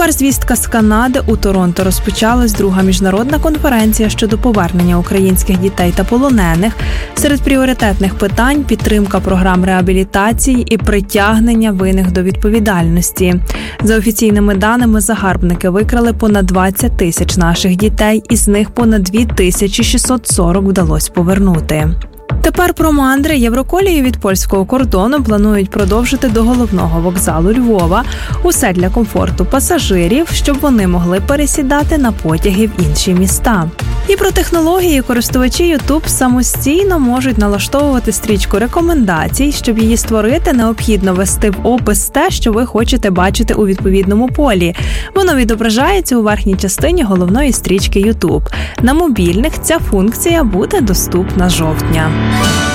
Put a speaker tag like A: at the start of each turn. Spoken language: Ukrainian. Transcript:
A: Тепер звістка з Канади. У Торонто розпочалась друга міжнародна конференція щодо повернення українських дітей та полонених. Серед пріоритетних питань – підтримка програм реабілітації і притягнення винних до відповідальності. За офіційними даними, загарбники викрали понад 20 тисяч наших дітей, із них понад 2640 вдалося повернути. Тепер про мандри. Євроколії від польського кордону планують продовжити до головного вокзалу Львова. Усе для комфорту пасажирів, щоб вони могли пересідати на потяги в інші міста. І про технології. Користувачі YouTube самостійно можуть налаштовувати стрічку рекомендацій. Щоб її створити, необхідно ввести в опис те, що ви хочете бачити у відповідному полі. Воно відображається у верхній частині головної стрічки YouTube. На мобільних ця функція буде доступна з жовтня.